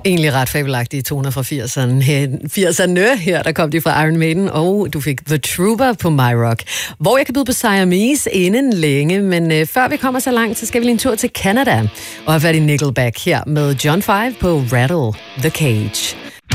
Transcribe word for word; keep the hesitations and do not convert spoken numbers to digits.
Egentlig ret fabelagtige toner fra firserne. firserne her, der kom de fra Iron Maiden, og du fik The Trooper på My Rock, hvor jeg kan byde på Siamese inden længe, men øh, før vi kommer så langt, så skal vi lige en tur til Canada og have fat i Nickelback her med John five på Rattle the Cage.